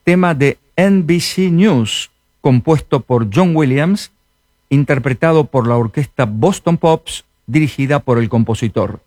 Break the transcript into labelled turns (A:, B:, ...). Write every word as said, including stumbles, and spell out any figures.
A: tema de N B C News, compuesto por John Williams, interpretado por la orquesta Boston Pops, dirigida por el compositor.